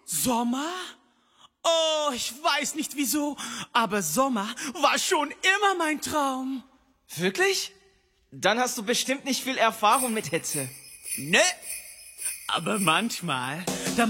Sommer? Oh, ich weiß nicht wieso, aber Sommer war schon immer mein Traum. Wirklich? Dann hast du bestimmt nicht viel Erfahrung mit Hitze. Ne? Aber manchmal